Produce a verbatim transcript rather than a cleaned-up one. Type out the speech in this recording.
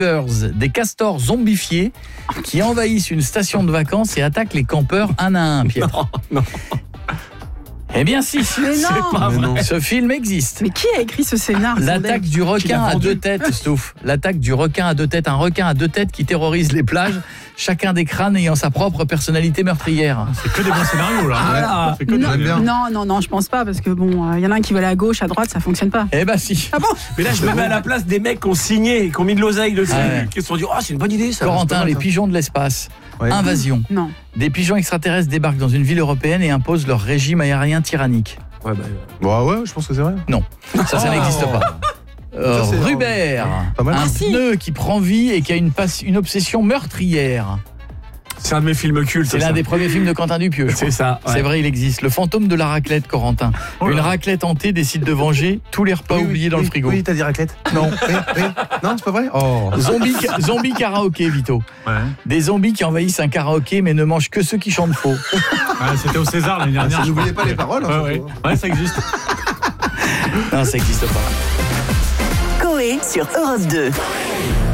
des castors zombifiés qui envahissent une station de vacances et attaquent les campeurs un à un, Pierre. Non, non. Eh bien si, Mais c'est non. pas Mais vrai. non. Ce film existe. Mais qui a écrit ce scénar? L'attaque du requin à deux têtes, Stouff. L'attaque du requin à deux têtes. Un requin à deux têtes qui terrorise les plages, chacun des crânes ayant sa propre personnalité meurtrière. C'est que des bons scénarios là. Voilà. C'est que des- Non, J'aime bien. non, non, non, je pense pas, parce que bon, il y en a un qui va aller à gauche, à droite, ça fonctionne pas. Eh ben si. Ah bon? Mais là, je me mets à la place des mecs qui ont signé, qui ont mis de l'oseille dessus, Ah ouais. qui se sont dit, oh, c'est une bonne idée ça. Corentin, les pigeons de l'espace. Ouais. Invasion. Non. Des pigeons extraterrestres débarquent dans une ville européenne et imposent leur régime aérien tyrannique. Ouais, bah, Bon, ouais, je pense que c'est vrai. Non, ça, ça n'existe pas. Euh, Ça, c'est- Rubert, Pas mal. un Ah, si. pneu qui prend vie et qui a une, passe- une obsession meurtrière. c'est un de mes films cultes. C'est l'un ça. des premiers films de Quentin Dupieux. je crois. C'est ça. ouais. C'est vrai, il existe. Le fantôme de la raclette, Corentin. Oh là. Une raclette hantée décide de venger tous les repas Oui, oui, oubliés dans oui, le frigo. Oui, t'as dit raclette. Non, oui, oui. Non, c'est pas vrai. Oh. Zombie, zombie karaoké, Vito. Ouais. Des zombies qui envahissent un karaoké mais ne mangent que ceux qui chantent faux. Ouais, c'était au César l'année Ah, dernière. je N'oubliez crois. pas les paroles. hein, Ouais, surtout, ouais. hein. Ouais, ça existe. Non, ça n'existe pas. Coé sur Europe deux.